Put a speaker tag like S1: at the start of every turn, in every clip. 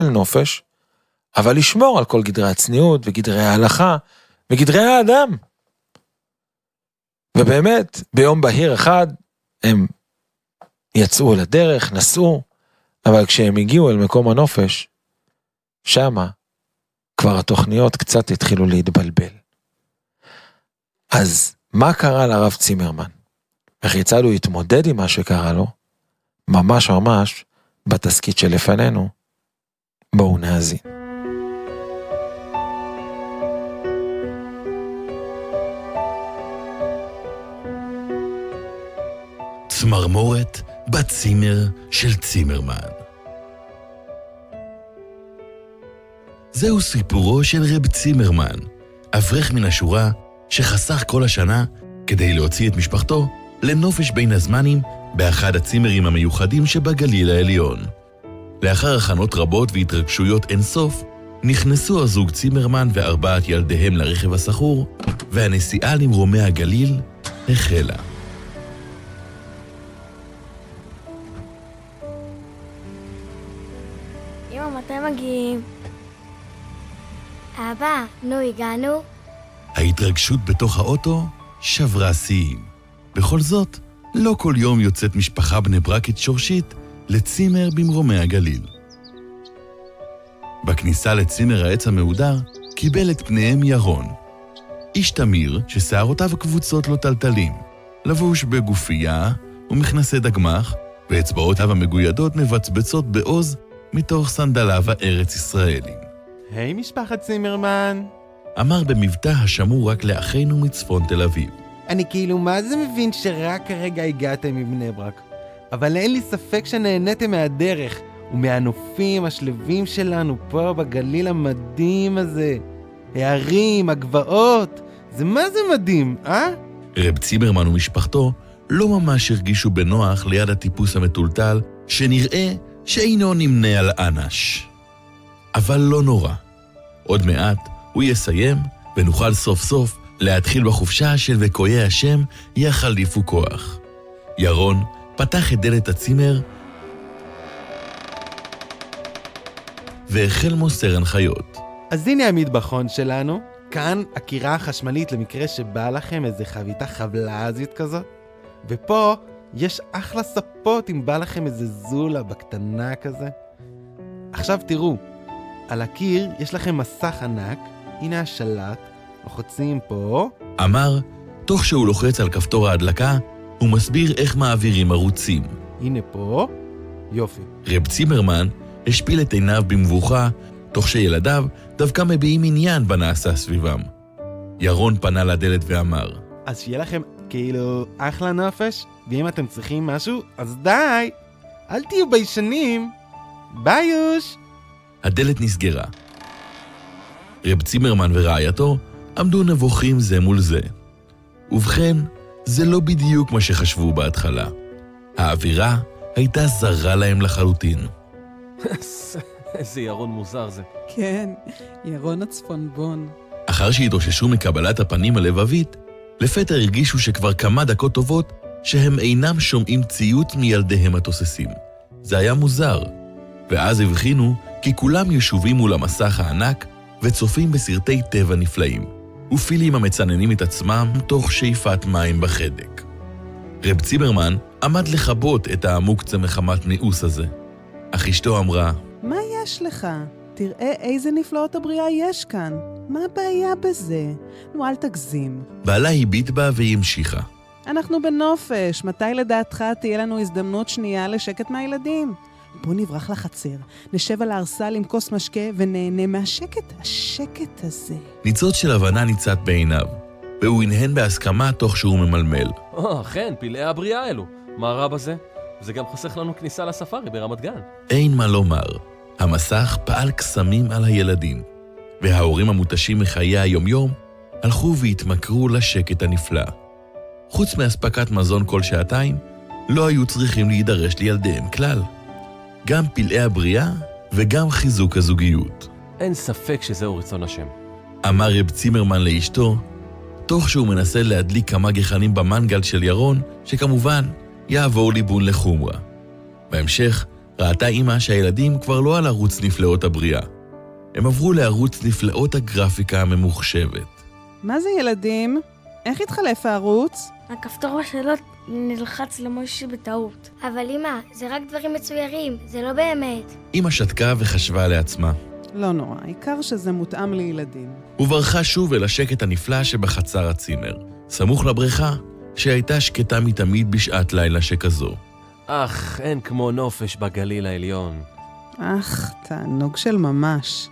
S1: נופש, אבל לשמור על כל גדרי הצניעות וגדרי ההלכה וגדרי האדם. ובאמת, ביום בהיר אחד, הם יצאו לדרך, נסעו, אבל כשהם הגיעו אל מקום הנופש, שמה כבר התוכניות קצת התחילו להתבלבל. אז מה קרה לרב צימרמן? איך יצא לו התמודד עם מה שקרה לו? ממש ממש בתסקית שלפנינו. בואו נאזין.
S2: צמרמורת בצימר של צימרמן. זהו סיפורו של רב צימרמן, אברך מן השורה שחסך כל השנה כדי להוציא את משפחתו לנופש בין הזמנים באחד הצימרים המיוחדים שבגליל העליון. לאחר הכנות רבות והתרגשויות אינסוף, נכנסו הזוג צימרמן וארבעת ילדיהם לרכב הסחור, והנסיעה למרומי הגליל החלה.
S3: אמא, מתי מגיעים? אבא, נו, הגענו?
S2: ההתרגשות בתוך האוטו שברה שיאים. בכל זאת, לא כל יום יוצאת משפחה בני ברקית שורשית לצימר במרומי הגליל. בכניסה לצימר העץ המהודר קיבל את פניהם ירון. איש תמיר ששערותיו קבוצות לו טלטלים, לבוש בגופייה ומכנסי דגמח, ואצבעותיו המגוידות מבצבצות בעוז מתוך סנדליו הארץ ישראלים.
S4: היי משפחת צימרמן.
S2: אמר במבטא השמור רק לאחינו מצפון תל אביב.
S4: אני כאילו מה זה מבין שרק כרגע הגעתם מבני ברק, אבל אין לי ספק שנהניתם מהדרך ומהנופים השלווים שלנו פה בגליל המדהים הזה. הערים, הגבעות, זה מה זה מדהים, אה?
S2: רב צימרמן ומשפחתו לא ממש הרגישו בנוח ליד הטיפוס המטולטל שנראה שאינו נמנה על אנש. אבל לא נורא. עוד מעט הוא יסיים ונוכל סוף סוף להתחיל בחופשה של וקויי השם יחליפו כוח. ירון פתח את דלת הצימר והחל מוסר הנחיות.
S4: אז הנה המטבחון שלנו, כאן הקירה החשמלית למקרה שבא לכם איזה חביתה חבלזית כזאת, ופה יש אחלה ספות אם בא לכם איזה זולה בקטנה כזה. עכשיו תראו, על הקיר יש לכם מסך ענק, הנה השלט, לוחצים פה.
S2: אמר, תוך שהוא לוחץ על כפתור ההדלקה, הוא מסביר איך מעבירים ערוצים.
S4: הנה פה, יופי.
S2: רב צימרמן השפיל את עיניו במבוכה, תוך שילדיו דווקא מביעים עניין בנעשה סביבם. ירון פנה לדלת ואמר,
S4: אז שיהיה לכם כאילו אחלה נופש, ואם אתם צריכים משהו, אז די, אל תהיו ביישנים. ביוש.
S2: הדלת נסגרה. רב צימרמן ורעייתו עמדו נבוכים זה מול זה. ובכן, זה לא בדיוק מה שחשבו בהתחלה. האווירה הייתה זרה להם לחלוטין.
S5: איזה ירון מוזר זה.
S6: כן, ירון הצפונבון.
S2: אחר שהתאוששו מקבלת הפנים הלבבית, לפתע הרגישו שכבר כמה דקות טובות שהם אינם שומעים ציות מילדיהם התוססים. זה היה מוזר. ואז הבחינו כי כולם ישובים מול המסך הענק וצופים בסרטי טבע נפלאים, ופילים המצננים את עצמם תוך שאיפת מים בחדק. רב צימרמן עמד לחבות את העמוקצה מחמת ניאוס הזה. אך אשתו אמרה,
S6: מה יש לך? תראה איזה נפלאות הבריאה יש כאן. מה הבעיה בזה? נו, אל תגזים.
S2: בעלה הביט בה והיא המשיכה.
S6: אנחנו בנופש, מתי לדעתך תהיה לנו הזדמנות שנייה לשקט מהילדים? בוא נברח לחצר, נשב על הארסל עם כוס משקה ונהנה מהשקט, השקט הזה.
S2: ניצוץ של הבנה ניצת בעיניו, והוא הנהן בהסכמה תוך שהוא ממלמל.
S5: אכן, פלאי הבריאה אלו. מה רע בזה? זה גם חוסך לנו כניסה לספארי ברמת גן.
S2: אין מה לומר. המסך פעל קסמים על הילדים, וההורים המותשים מחיי היומיום הלכו והתמכרו לשקט הנפלא. חוץ מהספקת מזון כל שעתיים, לא היו צריכים להידרש לילדיהם כלל. גם פלאי הבריאה וגם חיזוק הזוגיות.
S5: אין ספק שזהו רצון השם.
S2: אמר רב צימרמן לאשתו, תוך שהוא מנסה להדליק כמה גחנים במנגל של ירון, שכמובן יעבור ליבון לחומרה. בהמשך ראתה אמא שהילדים כבר לא על ערוץ נפלאות הבריאה. הם עברו לערוץ נפלאות הגרפיקה הממוחשבת.
S6: מה זה ילדים? איך התחלף הערוץ?
S3: הכפתור בשאלות נלחץ למוישי בטעות. אבל אמא, זה רק דברים מצוירים, זה לא באמת.
S2: אמא שתקה וחשבה לעצמה.
S6: לא נורא, העיקר שזה מותאם לילדים.
S2: וברחה שוב אל השקט הנפלא שבחצר הצימר, סמוך לבריכה, שהייתה שקטה מתמיד בשעת לילה שכזו.
S5: אך, אין כמו נופש בגליל העליון.
S6: אך, תענוג של ממש.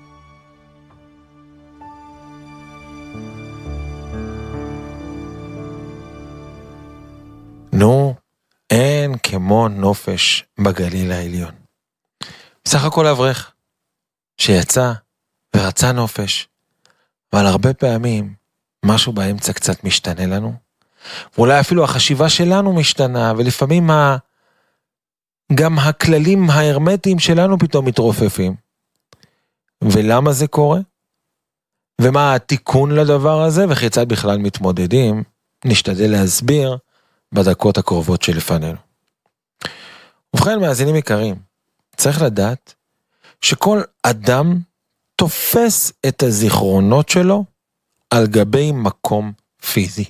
S1: נו, אין כמו נופש בגליל העליון. בסך הכל אברך, שיצא ורצה נופש, אבל הרבה פעמים משהו באמצע קצת משתנה לנו, ואולי אפילו החשיבה שלנו משתנה, ולפעמים גם הכללים ההרמטיים שלנו פתאום מתרופפים. ולמה זה קורה? ומה התיקון לדבר הזה, וכיצד בכלל מתמודדים, נשתדל להסביר בדקות הקרובות שלפנינו. ובכן, מאזינים יקרים, צריך לדעת שכל אדם תופס את הזיכרונות שלו על גבי מקום פיזי.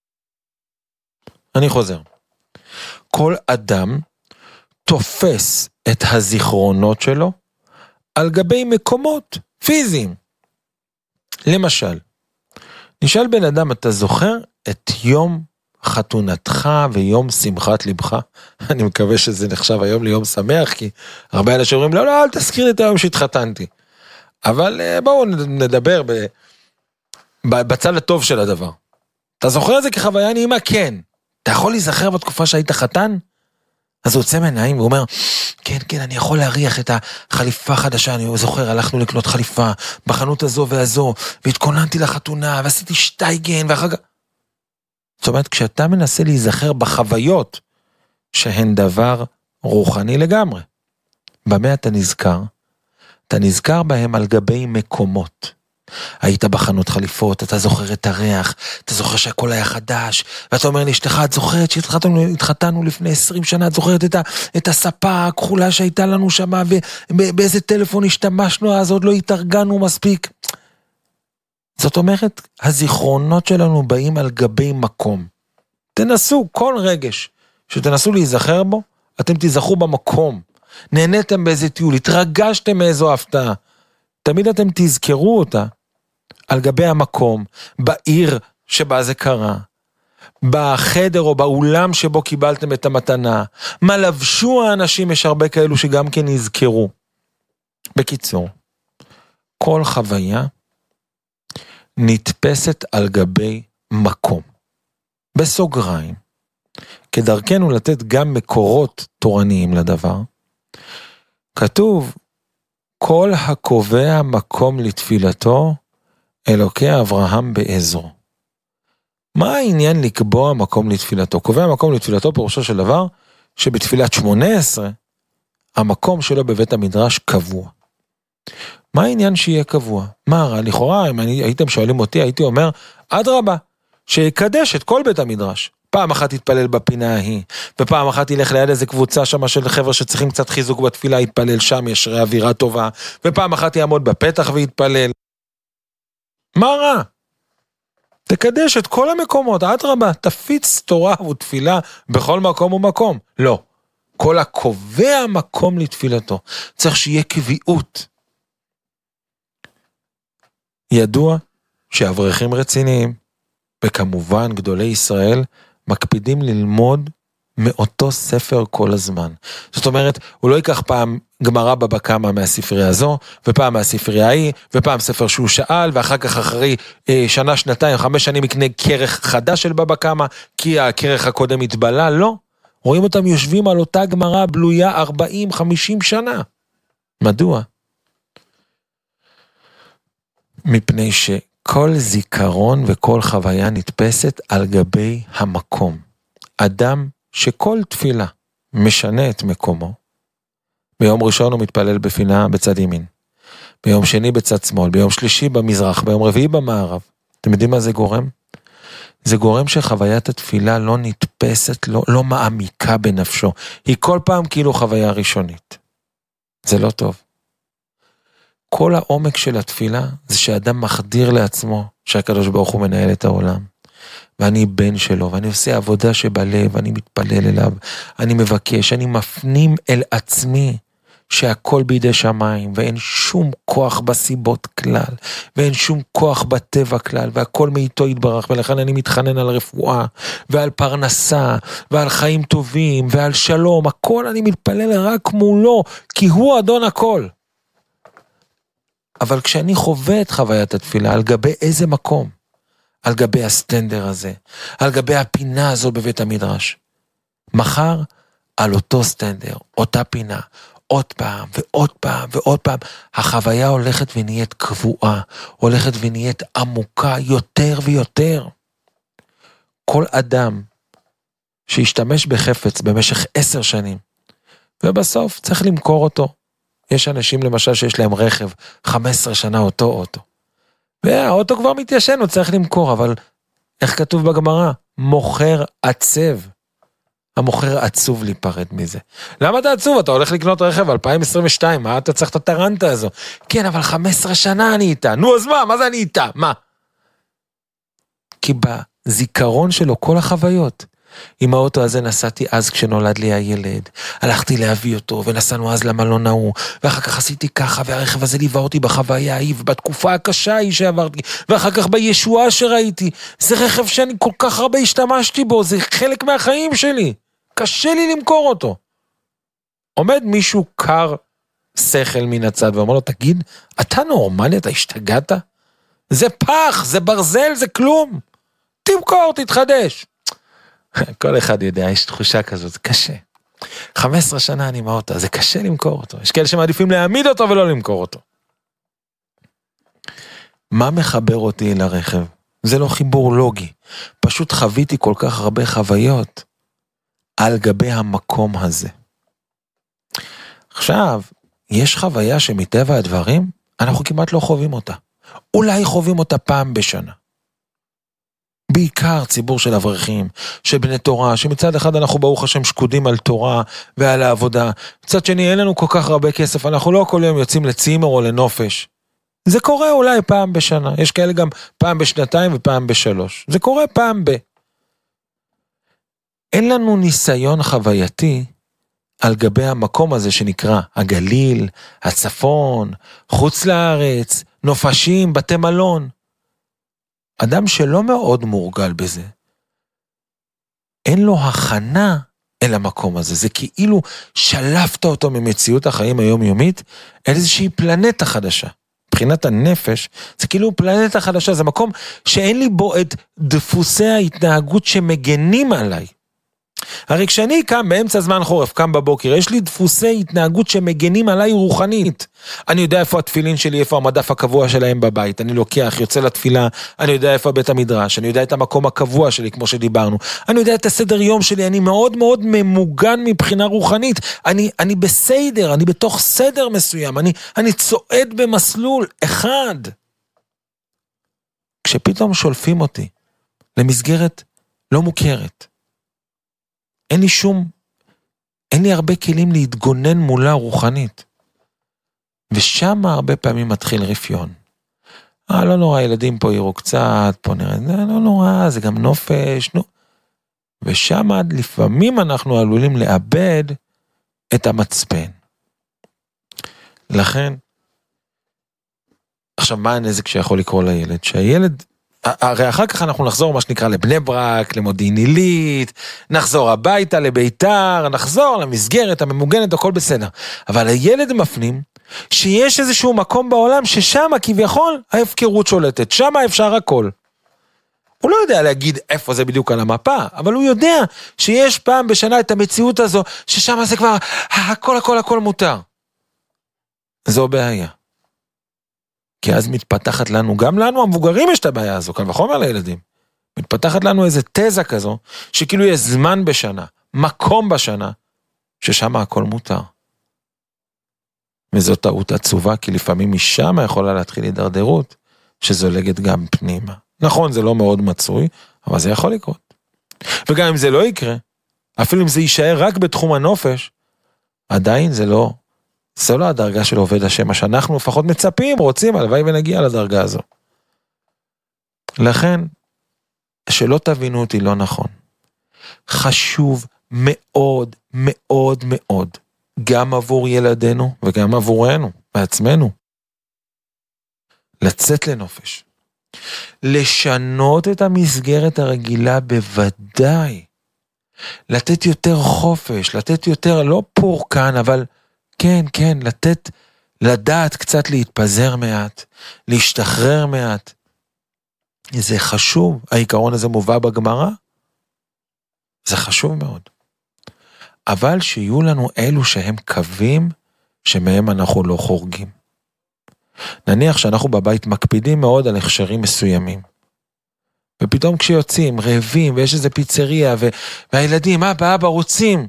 S1: אני חוזר. כל אדם תופס את הזיכרונות שלו על גבי מקומות פיזיים. למשל, נשאל בן אדם, אתה זוכר את יום חתונתך ויום שמחת לבך? אני מקווה שזה נחשב היום ליום שמח, כי הרבה אנשים אומרים, לא, לא, אל תזכיר לי את היום שהתחתנתי. אבל בואו נדבר בצד הטוב של הדבר. אתה זוכר את זה כחוויה נעימה? כן. אתה יכול להיזכר בתקופה שהיית חתן? אז הוא יוצא מעיניים והוא אומר, כן, כן, אני יכול להריח את החליפה החדשה, אני זוכר, הלכנו לקנות חליפה בחנות הזו והזו, והתכוננתי לחתונה, ועשיתי שטייגן, ואחר כך... זאת אומרת, כשאתה מנסה להיזכר בחוויות, שהן דבר רוחני לגמרי, במה אתה נזכר? אתה נזכר בהם על גבי מקומות. היית בחנות חליפות, אתה זוכר את הריח, אתה זוכר שהכל היה חדש, ואתה אומר לאשתך, את זוכרת שהתחתנו לפני 20 שנה, את זוכרת את הספה הכחולה שהייתה לנו שם, ובאיזה טלפון השתמשנו, אז עוד לא התארגנו מספיק. זאת אומרת, הזיכרונות שלנו באים על גבי מקום. תנסו, כל רגש שתנסו להיזכר בו, אתם תיזכרו במקום. נהניתם באיזה טיול, התרגשתם מאיזו הפתעה. תמיד אתם תזכרו אותה על גבי המקום, בעיר שבה זה קרה, בחדר או באולם שבו קיבלתם את המתנה, מה לבשו האנשים, יש הרבה כאלו שגם כן נזכרו. בקיצור, כל חוויה נתפסת על גבי מקום. בסוגריים, כדרכנו לתת גם מקורות תורניים לדבר, כתוב, כל הקובע מקום לתפילתו, אלוקי אברהם בעזרו. מה העניין לקבוע מקום לתפילתו? קובע מקום לתפילתו פירושו של דבר, שבתפילת 18, המקום שלו בבית המדרש קבוע. מה העניין שיהיה קבוע? מה, לכאורה, אם הייתם שואלים אותי, הייתי אומר, אדרבה, שיקדש את כל בית המדרש. פעם אחת יתפלל בפינה ההיא, ופעם אחת ילך ליד איזה קבוצה שם של חבר'ה שצריכים קצת חיזוק בתפילה, יתפלל שם, יש אווירה טובה, ופעם אחת יעמוד בפתח ויתפלל. מה רע? תקדש את כל המקומות, אדרבה, תפיץ תורה ותפילה בכל מקום ומקום. לא, כל הקובע מקום לתפילתו, צריך שיהיה קביעות. ידוע שאברכים רציניים, וכמובן גדולי ישראל, מקפידים ללמוד מאותו ספר כל הזמן. זאת אומרת, הוא לא ייקח פעם גמרא בבא קמא מהספרייה הזו, ופעם מהספרייה ההיא, ופעם ספר שהוא שאל, ואחר כך אחרי שנה, שנתיים, 5 שנים יקנה כרך חדש של בבא קמא, כי הכרך הקודם התבלה, לא. רואים אותם יושבים על אותה גמרא בלויה 40-50 שנה. מדוע? מפני שכל זיכרון וכל חוויה נתפסת על גבי המקום. אדם שכל תפילה משנה את מקומו, ביום ראשון הוא מתפלל בפינה בצד ימין, ביום שני בצד שמאל, ביום שלישי במזרח, ביום רביעי במערב. אתם יודעים מה זה גורם? זה גורם שחוויית התפילה לא נתפסת, לא מעמיקה בנפשו. היא כל פעם כאילו חוויה ראשונית. זה לא טוב. כל העומק של התפילה זה שאדם מחדיר לעצמו שהקדוש ברוך הוא מנהל את העולם. ואני בן שלו, ואני עושה עבודה שבלב, אני מתפלל אליו, אני מבקש, אני מפנים אל עצמי שהכל בידי שמיים, ואין שום כוח בסיבות כלל, ואין שום כוח בטבע כלל, והכל מאיתו יתברך, ולכן אני מתחנן על רפואה, ועל פרנסה, ועל חיים טובים, ועל שלום, הכל אני מתפלל רק מולו, כי הוא אדון הכל. אבל כשאני חווה את חוויית התפילה, על גבי איזה מקום? על גבי הסטנדר הזה, על גבי הפינה הזו בבית המדרש. מחר, על אותו סטנדר, אותה פינה, עוד פעם ועוד פעם ועוד פעם, החוויה הולכת ונהיית קבועה, הולכת ונהיית עמוקה יותר ויותר. כל אדם שישתמש בחפץ במשך 10 שנים, ובסוף צריך למכור אותו. יש אנשים למשל שיש להם רכב, 15 שנה אותו אוטו. והאוטו כבר מתיישן, הוא צריך למכור, אבל איך כתוב בגמרא? מוכר עצב. המוכר עצוב להיפרד מזה. למה אתה עצוב? אתה הולך לקנות רכב 2022, מה אתה צריך את הטרנטה הזו? כן, אבל 15 שנה אני איתה. נו, אז מה זה אני איתה? מה? כי בזיכרון שלו כל החוויות. עם האוטו הזה נסעתי אז כשנולד לי הילד, הלכתי להביא אותו ונסענו אז למלון ההוא, ואחר כך עשיתי ככה, והרכב הזה ליווה אותי בחוויה ההיא, בתקופה הקשה ההיא שעברתי, ואחר כך בישועה שראיתי, זה רכב שאני כל כך הרבה השתמשתי בו, זה חלק מהחיים שלי, קשה לי למכור אותו. עומד מישהו קר שכל מן הצד ואומר לו, תגיד, אתה נורמלי, אתה השתגעת? זה פח, זה ברזל, זה כלום, תמכור, תתחדש. כל אחד יודע, יש תחושה כזאת, זה קשה. 15 שנה אני מאותה, זה קשה למכור אותו. יש כאלה שמעדיפים להעמיד אותו ולא למכור אותו. מה מחבר אותי אל הרכב? זה לא חיבור לוגי. פשוט חוויתי כל כך הרבה חוויות על גבי המקום הזה. עכשיו, יש חוויה שמטבע הדברים, אנחנו כמעט לא חווים אותה. אולי חווים אותה פעם בשנה. בעיקר ציבור של אברכים, של בני תורה, שמצד אחד אנחנו ברוך השם שקודים על תורה ועל העבודה, מצד שני אין לנו כל כך הרבה כסף, אנחנו לא כל יום יוצאים לצימר או לנופש. זה קורה אולי פעם בשנה, יש כאלה גם פעם בשנתיים ופעם בשלוש, זה קורה פעם ב. אין לנו ניסיון חווייתי על גבי המקום הזה שנקרא הגליל, הצפון, חוץ לארץ, נופשים, בתי מלון. אדם שלא מאוד מורגל בזה, אין לו הכנה אל המקום הזה, זה כאילו שלפת אותו ממציאות החיים היומיומית, אל איזושהי פלנטה חדשה. מבחינת הנפש, זה כאילו פלנטה חדשה, זה מקום שאין לי בו את דפוסי ההתנהגות שמגנים עליי. הרי כשאני קם באמצע זמן חורף, קם בבוקר, יש לי דפוסי התנהגות שמגנים עליי רוחנית. אני יודע איפה התפילין שלי, איפה המדף הקבוע שלהם בבית, אני לוקח, יוצא לתפילה, אני יודע איפה בית המדרש, אני יודע את המקום הקבוע שלי, כמו שדיברנו, אני יודע את הסדר יום שלי, אני מאוד מאוד ממוגן מבחינה רוחנית, אני בסדר, אני בתוך סדר מסוים, אני צועד במסלול אחד. כשפתאום שולפים אותי למסגרת לא מוכרת, אין לי הרבה כלים להתגונן מולה רוחנית. ושם הרבה פעמים מתחיל רפיון. לא נורא, ילדים פה יראו קצת, פה נראה, לא נורא, זה גם נופש, נו. ושם לפעמים אנחנו עלולים לאבד את המצפן. לכן, עכשיו מה הנזק שיכול לקרוא לילד? שהילד, הרי אחר כך אנחנו נחזור מה שנקרא לבני ברק, למודיעין עילית, נחזור הביתה לביתר, נחזור למסגרת הממוגנת, הכל בסדר. אבל הילד מפנים שיש איזשהו מקום בעולם ששם כביכול ההפקרות שולטת, שם אפשר הכל. הוא לא יודע להגיד איפה זה בדיוק על המפה, אבל הוא יודע שיש פעם בשנה את המציאות הזו, ששם זה כבר הכל מותר. זו בעיה. כי אז מתפתחת לנו, גם לנו המבוגרים יש את הבעיה הזו, כאן וחומר לילדים. מתפתחת לנו איזה תזה כזו, שכאילו יש זמן בשנה, מקום בשנה, ששם הכל מותר. וזו טעות עצובה, כי לפעמים משם יכולה להתחיל הידרדרות, שזולגת גם פנימה. נכון, זה לא מאוד מצוי, אבל זה יכול לקרות. וגם אם זה לא יקרה, אפילו אם זה יישאר רק בתחום הנופש, עדיין זה זה לא הדרגה של עובד השם, מה שאנחנו לפחות מצפים, רוצים, הלוואי ונגיע לדרגה הזו. לכן, שלא תבינו אותי לא נכון. חשוב מאוד, מאוד, מאוד, גם עבור ילדינו וגם עבורנו, בעצמנו, לצאת לנופש. לשנות את המסגרת הרגילה בוודאי. לתת יותר חופש, לתת יותר, לא פורקן, אבל כן, לדעת קצת להתפזר מעט, להשתחרר מעט. זה חשוב, העיקרון הזה מובא בגמרא, זה חשוב מאוד. אבל שיהיו לנו אלו שהם קווים, שמהם אנחנו לא חורגים. נניח שאנחנו בבית מקפידים מאוד על הכשרים מסוימים. ופתאום כשיוצאים, רעבים, ויש איזה פיצריה, והילדים, אבא, רוצים.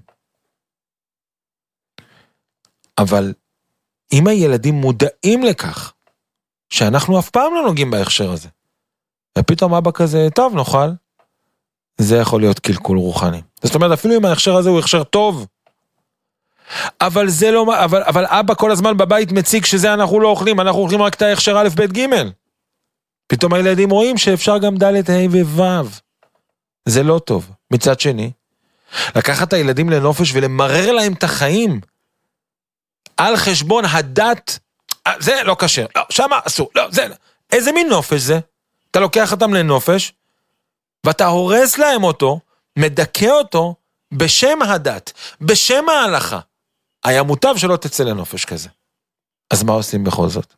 S1: אבל אם הילדים מודעים לכך, שאנחנו אף פעם לא נוגעים בהכשר הזה, ופתאום אבא כזה, טוב, נאכל, זה יכול להיות קלקול רוחני. זאת אומרת, אפילו אם ההכשר הזה הוא הכשר טוב, אבל זה לא, אבל אבא כל הזמן בבית מציג שזה אנחנו לא אוכלים, אנחנו אוכלים רק את ההכשר א' ב' ג'. פתאום הילדים רואים שאפשר גם ד' ה' וו'. זה לא טוב. מצד שני, לקחת את הילדים לנופש ולמרר להם את החיים, על חשבון הדת, זה לא קשר, לא, שמה אסור, לא, זה, איזה מין נופש זה? אתה לוקח אותם לנופש, ואתה הורס להם אותו, מדכא אותו, בשם הדת, בשם ההלכה. היה מוטב שלא תצא לנופש כזה. אז מה עושים בכל זאת?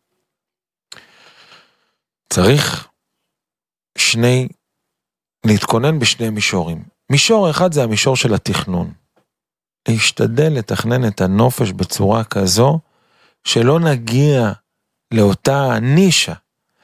S1: צריך להתכונן בשני מישורים. מישור אחד זה המישור של התכנון. להשתדל לתכנן את הנופש בצורה כזו, שלא נגיע לאותה נישה,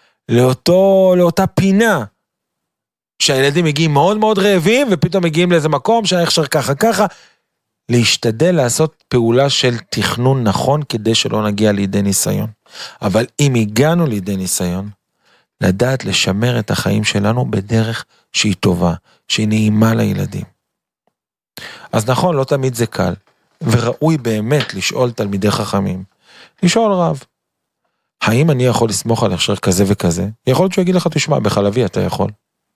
S1: לאותה פינה, שהילדים מגיעים מאוד מאוד רעבים, ופתאום מגיעים לאיזה מקום שההכשר ככה, להשתדל לעשות פעולה של תכנון נכון, כדי שלא נגיע לידי ניסיון. אבל אם הגענו לידי ניסיון, לדעת לשמר את החיים שלנו בדרך שהיא טובה, שהיא נעימה לילדים. אז נכון, לא תמיד זה קל, וראוי באמת לשאול תלמידי חכמים, לשאול רב, האם אני יכול לסמוך על הכשר כזה וכזה? יכול להיות שהוא יגיד לך, תשמע, בחלבי אתה יכול.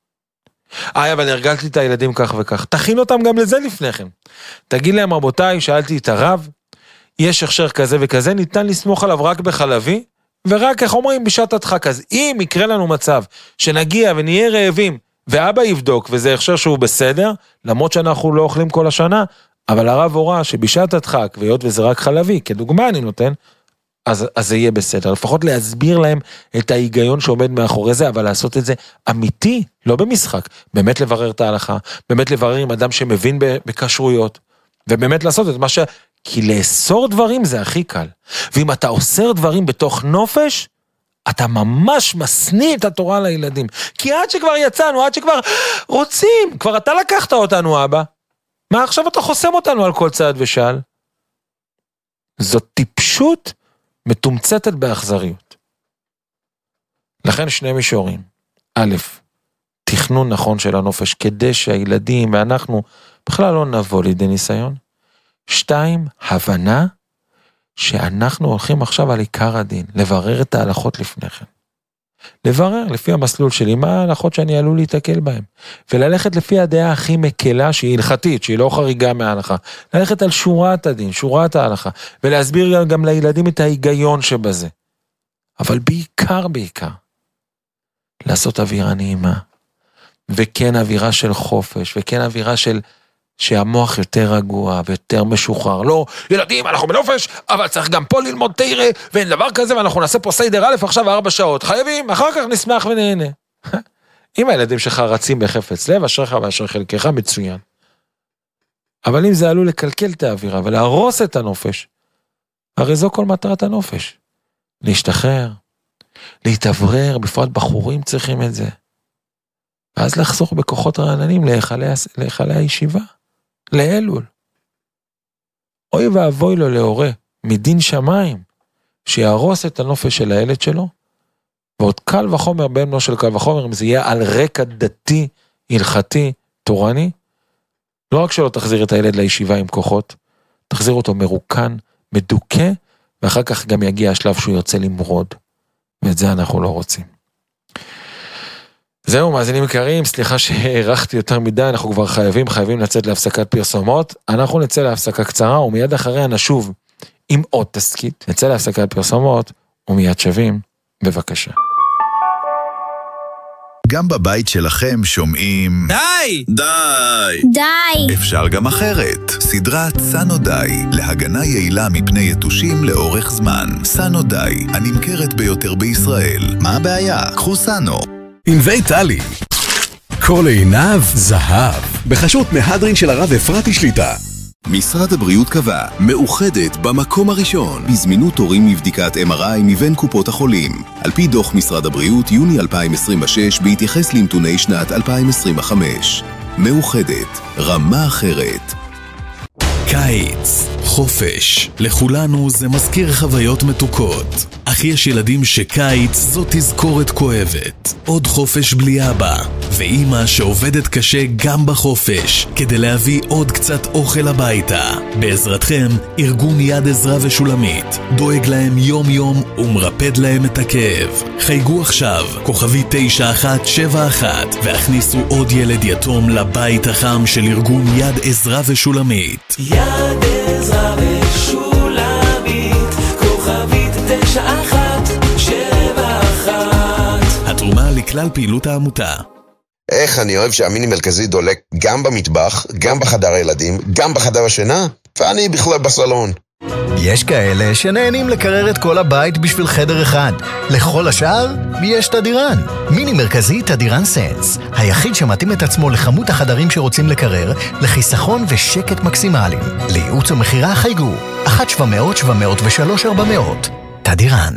S1: אבל הרגלתי את הילדים כך וכך, תכין אותם גם לזה לפניכם. תגיד להם, רבותיי, שאלתי את הרב, יש הכשר כזה וכזה, ניתן לסמוך עליו רק בחלבי, ורק, איך אומרים, בשעת הדחק. אז אם יקרה לנו מצב שנגיע ונהיה רעבים, ואבא יבדוק, וזה הכשר שהוא בסדר, למרות שאנחנו לא אוכלים כל השנה, אבל הרב הורה שבשעת הדחק, והיות וזה רק חלבי, כדוגמה אני נותן, אז זה יהיה בסדר. לפחות להסביר להם את ההיגיון שעומד מאחורי זה, אבל לעשות את זה אמיתי, לא במשחק. באמת לברר את ההלכה, באמת לברר עם אדם שמבין בקשרויות, ובאמת לעשות את מה כי לאסור דברים זה הכי קל. ואם אתה אוסר דברים בתוך נופש, אתה ממש מסניא את התורה לילדים. כי עד שכבר יצאנו, עד שכבר רוצים, כבר אתה לקחת אותנו, אבא. מה עכשיו אתה חוסם אותנו על כל צעד ושאל? זאת טיפשות מתומצתת באכזריות. לכן שני מישורים. א', תכנון נכון של הנופש, כדי שהילדים ואנחנו בכלל לא נבוא לידי ניסיון. 2, הבנה שאנחנו הולכים עכשיו על עיקר הדין, לברר את ההלכות לפני כן. לברר לפי המסלול שלי, מה ההלכות שאני עלול להתקל בהם, וללכת לפי הדעה הכי מקלה, שהיא הלכתית, שהיא לא חריגה מההלכה, ללכת על שורת הדין, שורת ההלכה, ולהסביר גם לילדים את ההיגיון שבזה. אבל בעיקר, לעשות אווירה נעימה, וכן אווירה של חופש, וכן אווירה של שהמוח יותר רגוע ויותר משוחרר. לא, ילדים, אנחנו בנופש, אבל צריך גם פה ללמוד תירה, ואין דבר כזה, ואנחנו נעשה פה סיידר א' עכשיו 4 שעות. חייבים, אחר כך נשמח ונהנה. אם הילדים שלך רצים בחפץ לב, אשריך ואשר חלקך מצוין. אבל אם זה עלול לקלקל את האווירה ולהרוס את הנופש, הרי זו כל מטרת הנופש. להשתחרר, להתאוורר, בפרט בחורים צריכים את זה. ואז לחסוך בכוחות רעננים להיכלי הישיבה. לאלול. אוי ואבוי לו להורה, מדין שמיים, שיהרוס את הנופש של הילד שלו, ועוד קל וחומר בנו של קל וחומר, אם זה יהיה על רקע דתי, הלכתי, תורני, לא רק שלא תחזיר את הילד לישיבה עם כוחות, תחזיר אותו מרוקן, מדוכא, ואחר כך גם יגיע השלב שהוא יוצא למרוד, ואת זה אנחנו לא רוצים. זהו, מאזינים יקרים, סליחה שהערכתי יותר מדי, אנחנו כבר חייבים לצאת להפסקת פרסומות, אנחנו נצא להפסקה קצרה, ומיד אחריה נשוב עם עוד תסקית, נצא להפסקת פרסומות, ומיד שווים, בבקשה.
S7: גם בבית שלכם שומעים...
S8: די!
S7: די!
S3: די!
S7: אפשר גם אחרת. סדרת סנו די, להגנה יעילה מפני יתושים לאורך זמן. סנו די, הנמכרת ביותר בישראל. מה הבעיה? קחו סנו.
S8: ענבי טלי. כל עיניו זהב. בחשות מהדרין של הרב אפרתי שליטה.
S9: משרד הבריאות קבע, מאוחדת במקום הראשון בזמינות תורים מבדיקת MRI מבין קופות החולים. על פי דוח משרד הבריאות יוני 2026 בהתייחס לנתוני שנת 2025. מאוחדת, רמה אחרת.
S8: קיץ, חופש, לכולנו זה מזכיר חוויות מתוקות. אך יש ילדים שקיץ זו תזכורת כואבת. עוד חופש בלי אבא, ואמא שעובדת קשה גם בחופש, כדי להביא עוד קצת אוכל הביתה. בעזרתכם, ארגון יד עזרה ושולמית, דואג להם יום יום ומרפד להם את הכאב. חייגו עכשיו, כוכבי 9171, והכניסו עוד ילד יתום לבית החם של ארגון יד עזרה ושולמית.
S10: יד עזרה ושולמית, כוכבית 9171.
S8: התרומה לכלל פעילות העמותה.
S11: איך אני אוהב שהמיני מרכזי דולק גם במטבח, גם בחדר הילדים, גם בחדר השינה, ואני בכלל בסלון.
S12: יש כאלה שנהנים לקרר את כל הבית בשביל חדר אחד. לכל השאר, יש תדירן. מיני מרכזי תדירן סנס. היחיד שמתאים את עצמו לכמות החדרים שרוצים לקרר, לחיסכון ושקט מקסימליים. לייעוץ ומחירה חייגו. 1-700-703-400. תדירן.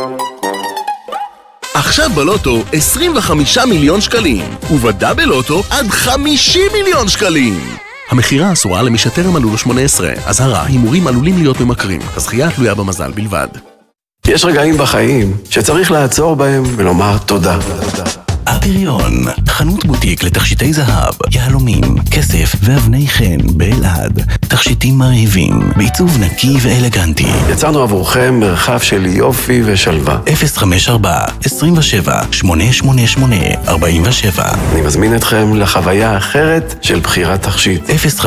S9: עכשיו בלוטו 25 מיליון שקלים, ובדאבל לוטו עד 50 מיליון שקלים. המחירה אסורה למי שטרם מלאו לו 18. אזהרה, הימורים עלולים להיות ממכרים. הזכייה תלויה במזל בלבד.
S13: יש רגעים בחיים שצריך לעצור בהם ולומר תודה.
S14: הפריון, חנות בוטיק לתכשיטי זהב, יהלומים, כסף ואבני חן באלעד. תכשיטים מרהיבים, בעיצוב נקי ואלגנטי.
S13: יצרנו עבורכם מרחב של יופי ושלווה.
S14: 054-27-888-47.
S13: אני מזמין אתכם לחוויה אחרת של בחירת תכשיט.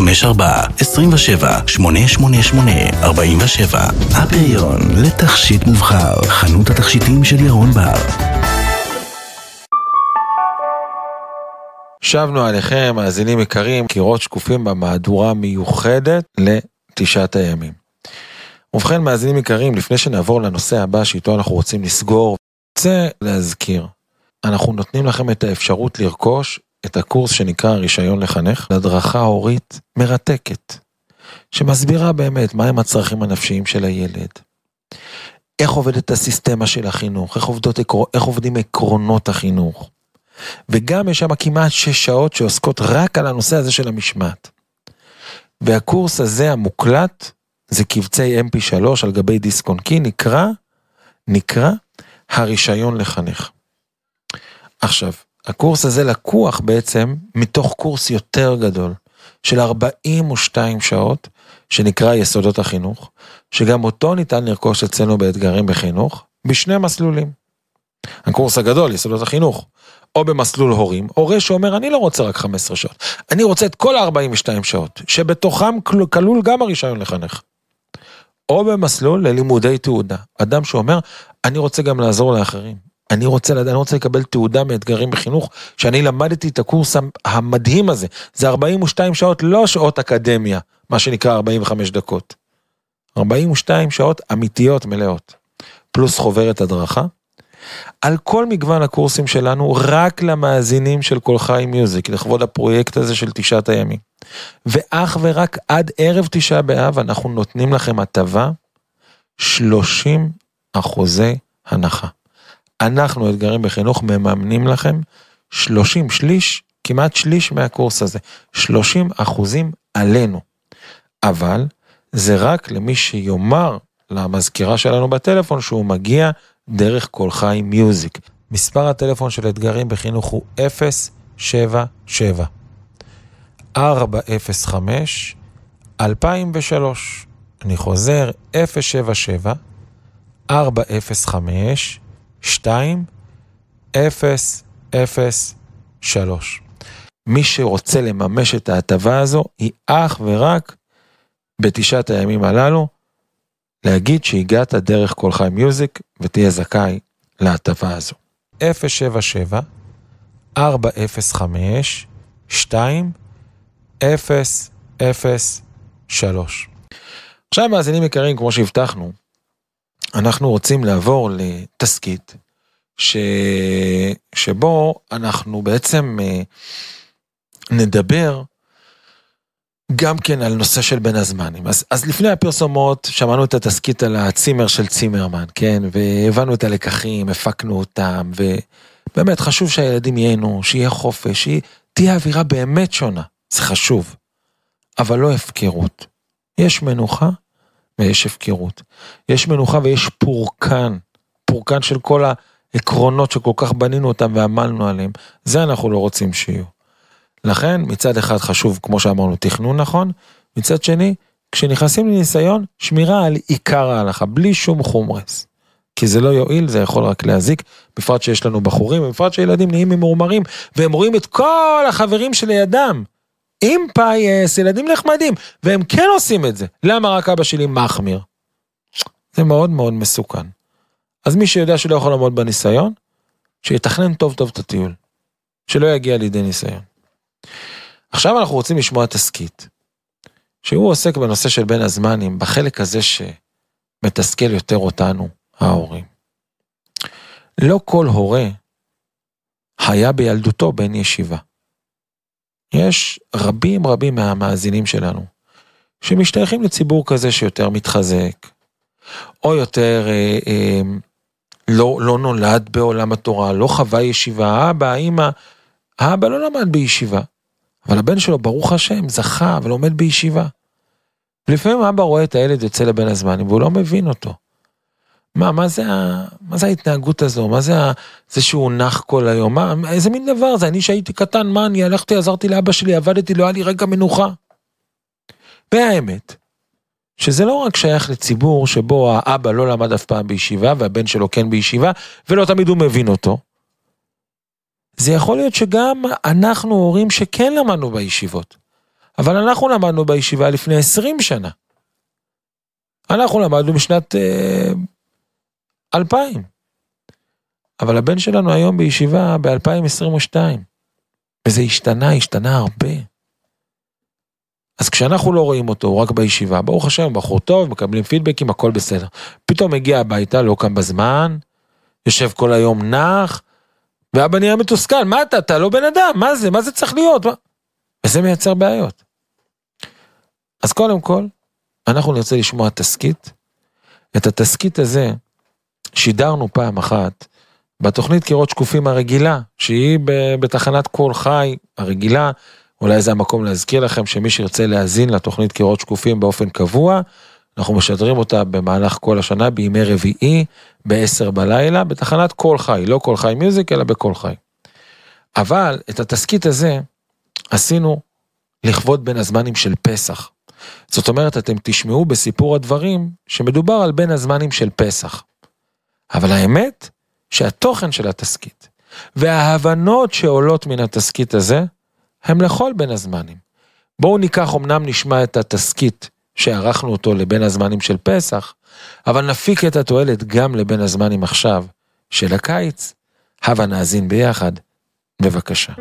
S14: 054-27-888-47. הפריון, לתכשיט מובחר, חנות התכשיטים של ירון בר.
S1: שבנו עליכם, מאזינים יקרים, קירות שקופים במהדורה מיוחדת לתשעת הימים. ובכן, מאזינים יקרים, לפני שנעבור לנושא הבא שאיתו אנחנו רוצים לסגור, רוצה להזכיר, אנחנו נותנים לכם את האפשרות לרכוש את הקורס שנקרא רישיון לחנך, להדרכה הורית מרתקת, שמסבירה באמת מהם הצרכים הנפשיים של הילד, איך עובדת הסיסטמה של החינוך, איך עובדים עקרונות החינוך, וגם יש שם כמעט 6 שעות שעוסקות רק על הנושא הזה של המשמעת. והקורס הזה המוקלט, זה קבצי MP3 על גבי דיסק און קי, נקרא הרישיון לחנך. עכשיו, הקורס הזה לקוח בעצם מתוך קורס יותר גדול, של 42 שעות, שנקרא יסודות החינוך, שגם אותו ניתן לרכוש אצלנו באתגרים בחינוך, בשני מסלולים. הקורס הגדול, יסודות החינוך, או במסלול הורים, הורה שאומר, אני לא רוצה רק 15 שעות, אני רוצה את כל 42 שעות, שבתוכם כלול גם הרישיון לחנך. או במסלול ללימודי תעודה, אדם שאומר, אני רוצה גם לעזור לאחרים, אני רוצה לקבל תעודה מאתגרים בחינוך, שאני למדתי את הקורס המדהים הזה, זה 42 שעות, לא שעות אקדמיה, מה שנקרא 45 דקות, 42 שעות אמיתיות מלאות, פלוס חוברת הדרכה, על כל מגוון הקורסים שלנו, רק למאזינים של כל חי מיוזיק, לכבוד הפרויקט הזה של 9 הימים. ואך ורק עד ערב 9 באב, אנחנו נותנים לכם הטבה, 30% הנחה. אנחנו, אתגרים בחינוך, מממנים לכם 30 שליש, כמעט שליש מהקורס הזה. 30% עלינו. אבל זה רק למי שיאמר למזכירה שלנו בטלפון, שהוא מגיע דרך כל חי מיוזיק. מספר הטלפון של אתגרים בחינוך הוא 077 405 2003. אני חוזר, 077 405 2003. מי שרוצה לממש את ההטבה הזו, היא אך ורק בתשעת הימים הללו, להגיד שהגעת דרך כל חי מיוזיק, ותהיה זכאי להטבה הזו. 077 405 2003. עכשיו מאזינים יקרים, כמו שהבטחנו, אנחנו רוצים לעבור לתסקית, שבו אנחנו בעצם נדבר גם כן על נושא של בין הזמנים. אז לפני הפרסומות שמענו את התסקית על הצימר של צימרמן, כן? והבנו את הלקחים, הפקנו אותם, ובאמת חשוב שהילדים ייהנו, שיהיה חופש, תהיה אווירה באמת שונה. זה חשוב, אבל לא הפקרות. יש מנוחה ויש הפקרות. יש מנוחה ויש פורקן של כל העקרונות שכל כך בנינו אותם ועמלנו עליהם. זה אנחנו לא רוצים שיהיו. לכן, מצד אחד חשוב, כמו שאמרנו, תכנון נכון, מצד שני, כשנכנסים לניסיון, שמירה על עיקר ההלכה, בלי שום חומרס. כי זה לא יועיל, זה יכול רק להזיק, בפרט שיש לנו בחורים, בפרט שילדים נהיים ממורמרים, והם רואים את כל החברים שלידם, עם פייס, ילדים נחמדים, והם כן עושים את זה. למה רק אבא שלי מחמיר? זה מאוד מאוד מסוכן. אז מי שיודע שלא יכול לעמוד בניסיון, שיתכנן טוב טוב את הטיול, שלא יגיע לידי ניסיון. עכשיו אנחנו רוצים לשמוע תסקית, שהוא עוסק בנושא של בין הזמנים, בחלק הזה שמתסכל יותר אותנו, ההורים. לא כל הורה היה בילדותו בן ישיבה. יש רבים מהמאזינים שלנו, שמשתייכים לציבור כזה שיותר מתחזק, או יותר לא נולד בעולם התורה, לא חווה ישיבה, האבא לא למד בישיבה, אבל הבן שלו ברוך השם זכה ולומד בישיבה. ולפעמים האבא רואה את הילד יוצא לבין הזמנים, והוא לא מבין אותו. מה זה ההתנהגות הזו? מה זה שהוא נח כל היום? איזה מין דבר זה? אני שהייתי קטן, אני הלכתי, עזרתי לאבא שלי, עבדתי, לא היה לי רגע מנוחה. והאמת, שזה לא רק שייך לציבור שבו האבא לא למד אף פעם בישיבה, והבן שלו כן בישיבה, ולא תמיד הוא מבין אותו. זה יכול להיות שגם אנחנו הורים שכן למדנו בישיבות, אבל אנחנו למדנו בישיבה לפני 20 שנה. אנחנו למדנו משנת 2000. אבל הבן שלנו היום בישיבה ב-2022. וזה השתנה הרבה. אז כשאנחנו לא רואים אותו, הוא רק בישיבה, ברוך השם, בחור טוב, מקבלים פידבקים, הכל בסדר. פתאום מגיע הביתה, לא קם בזמן, יושב כל היום נח, ואבא נהיה מתוסכל, מה אתה לא בן אדם, מה זה צריך להיות? וזה מייצר בעיות. אז קודם כל, אנחנו נרצה לשמוע תסקית. את התסקית הזה שידרנו פעם אחת בתוכנית קירות שקופים הרגילה, שהיא בתחנת קול חי הרגילה. אולי זה המקום להזכיר לכם שמי שירצה להאזין לתוכנית קירות שקופים באופן קבוע, אנחנו משדרים אותה במהלך כל השנה בימי רביעי ב-10 בלילה בתחנת קול חי, לא קול חי מיוזיק אלא בקול חי. אבל את התסקית הזה עשינו לכבוד בין הזמנים של פסח. זאת אומרת, אתם תשמעו בסיפור הדברים שמדובר על בין הזמנים של פסח. אבל האמת שהתוכן של התסקית וההבנות שעולות מן התסקית הזה הם לכל בין הזמנים. בואו ניקח, אמנם נשמע את התסקית שערכנו אותו לבין הזמנים של פסח, אבל נפיק את התועלת גם לבין הזמנים עכשיו של הקיץ. הבה נאזין ביחד, בבקשה.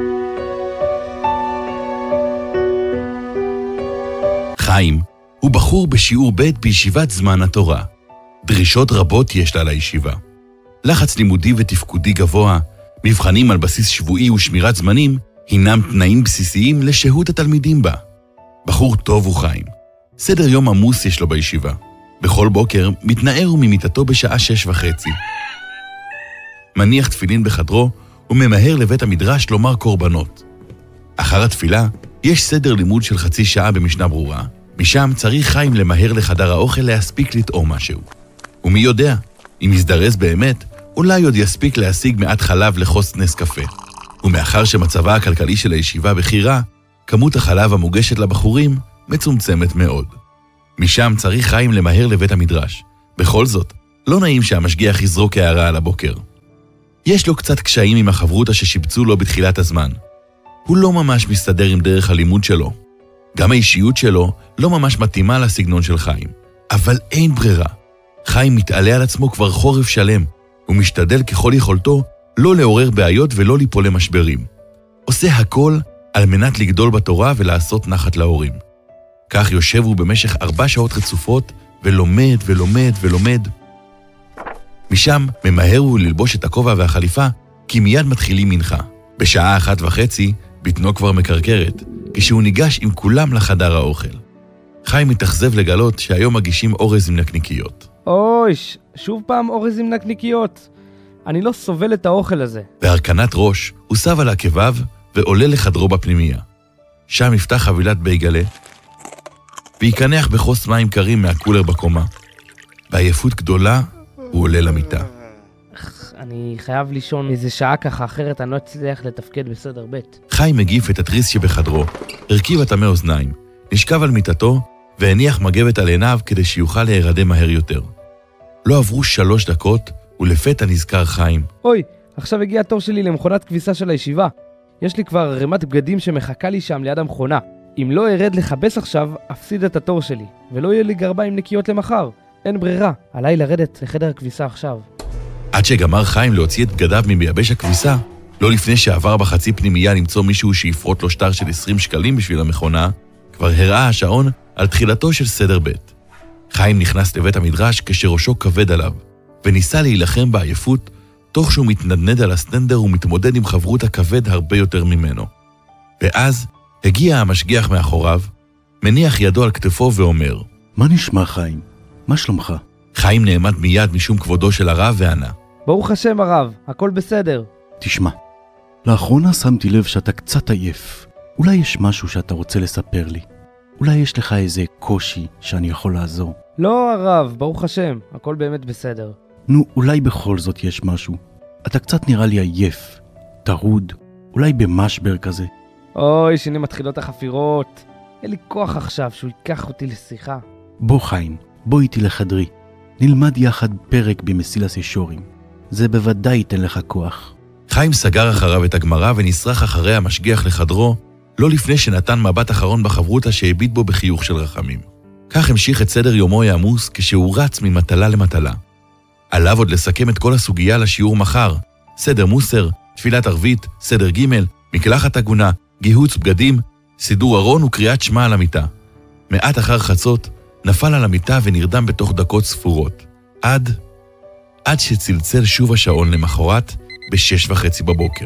S2: חיים הוא בחור בשיעור ב' בישיבת זמן התורה. דרישות רבות יש לה לישיבה. לחץ לימודי ותפקודי גבוה, מבחנים על בסיס שבועי ושמירת זמנים, הינם תנאים בסיסיים לשהות התלמידים בה. בחור טוב הוא חיים. סדר יום עמוס יש לו בישיבה. בכל בוקר מתנער ממיטתו בשעה 6:30. מניח תפילין בחדרו וממהר לבית המדרש לומר קורבנות. אחר התפילה יש סדר לימוד של חצי שעה במשנה ברורה. משם צריך חיים למהר לחדר האוכל להספיק לטעום משהו. ומי יודע, אם יזדרז באמת, אולי עוד יספיק להשיג מעט חלב לחוס נס קפה. ומאחר שמצבה הכלכלי של הישיבה בחירה, כמות החלב המוגשת לבחורים מצומצמת מאוד. משם צריך חיים למהר לבית המדרש. בכל זאת, לא נעים שהמשגיח יזרוק הערה על הבוקר. יש לו קצת קשיים עם החברותה ששיבצו לו בתחילת הזמן. הוא לא ממש מסתדר עם דרך הלימוד שלו. גם האישיות שלו לא ממש מתאימה לסגנון של חיים. אבל אין ברירה. חיים מתעלה על עצמו כבר חורף שלם. הוא משתדל ככל יכולתו לא לעורר בעיות ולא ליפול למשברים. עושה הכל על מנת לגדול בתורה ולעשות נחת להורים. כך יושב הוא במשך 4 שעות רצופות ולומד ולומד ולומד. משם ממהר הוא ללבוש את הכובע והחליפה, כי מיד מתחילים מנחה. בשעה 1:30 בטנו כבר מקרקרת, כשהוא ניגש עם כולם לחדר האוכל. חיים מתאכזב לגלות שהיום מגישים אורז עם נקניקיות.
S15: אוי, שוב פעם אורז עם נקניקיות. אני לא סובל את האוכל הזה.
S2: בהרכנת ראש הוא סב על עקביו ועולה לחדרו בפנימיה. שם יפתח חבילת בייגלה, ויקנח בחוס מים קרים מהקולר בקומה. בעייפות גדולה הוא עולה למיטה.
S15: אני חייב לישון איזה שעה ככה, אחרת אני לא אצליח לתפקד בסדר בית.
S2: חיים מגיף את התריס שבחדרו, הרכיב את המאוזניים, נשכב על מיטתו והניח מגבת על עיניו כדי שיוכל להירדם מהר יותר. לא עברו 3 דקות ולפתע נזכר חיים.
S15: אוי, עכשיו הגיע התור שלי למכונת כביסה של הישיבה. יש לי כבר רמת בגדים שמחכה לי שם ליד המכונה. אם לא ארד לחבס עכשיו, אפסיד את התור שלי, ולא יהיה לי גרביים נקיות למחר. אין ברירה, עליי לרדת לחדר הכביסה עכשיו.
S2: עד שגמר חיים להוציא את בגדיו ממייבש הכביסה, לא לפני שעבר בחצי פנימייה למצוא מישהו שיפרוט לו שטר של 20 שקלים בשביל המכונה, כבר הראה השעון על תחילתו של סדר ב'. חיים נכנס לבית המדרש כשראשו כבד עליו, וניסה להילחם בעייפות, תוך שהוא מתנדנד על הסטנדר ומתמודד עם חברות הכבד הרבה יותר ממנו. ואז הגיע המשגיח מאחוריו, מניח ידו על כתפו ואומר,
S16: מה נשמע חיים? מה שלומך?
S2: חיים נעמד מיד משום כבודו של הרב וענה,
S15: ברוך השם הרב, הכל בסדר.
S16: תשמע, לאחרונה שמתי לב שאתה קצת עייף. אולי יש משהו שאתה רוצה לספר לי. אולי יש לך איזה קושי שאני יכול לעזור.
S15: לא הרב, ברוך השם, הכל באמת בסדר.
S16: נו, אולי בכל זאת יש משהו. אתה קצת נראה לי עייף, טרוד, אולי במשבר כזה.
S15: אוי, שני מתחילות החפירות. אין לי כוח עכשיו שהוא ייקח אותי לשיחה.
S16: בוא חיים, בוא איתי לחדרי. נלמד יחד פרק במסילת ישורים. זה בוודאי ייתן לך כוח.
S2: חיים סגר אחריו את הגמרא ונשרח אחרי המשגיח לחדרו, לא לפני שנתן מבט אחרון בחברותה שהביט בו בחיוך של רחמים. כך המשיך את סדר יומו העמוס כשהוא רץ ממטלה למטלה. עליו עוד לסכם את כל הסוגיה לשיעור מחר, סדר מוסר, תפילת ערבית, סדר ג', מקלחת הגונה, גיהוץ בגדים, סידור ארון וקריאת שמע על המיטה. מעט אחר חצות נפל על המיטה ונרדם בתוך דקות ספורות, עד שצלצל שוב השעון למחרת ב6:30 בבוקר.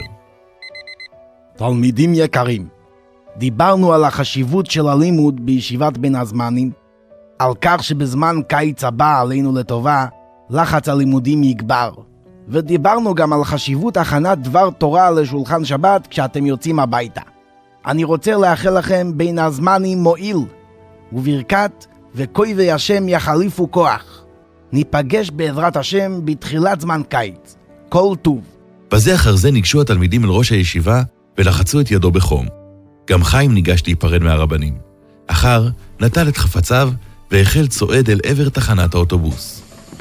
S17: תלמידים יקרים, דיברנו על החשיבות של הלימוד בישיבת בין הזמנים, על כך שבזמן קיץ הבא עלינו לטובה, לחץ הלימודים יגבר. ודיברנו גם על חשיבות הכנת דבר תורה לשולחן שבת כשאתם יוצאים הביתה. אני רוצה לאחל לכם בין הזמנים מועיל, וברכת וקויבי השם יחליפו כוח. ניפגש בעזרת השם בתחילת זמן קיץ. כל טוב.
S2: בזה אחר זה ניגשו התלמידים אל ראש הישיבה ולחצו את ידו בחום. גם חיים ניגש להיפרד מהרבנים. אחר נטל את חפציו והחל צועד אל עבר תחנת האוטובוס.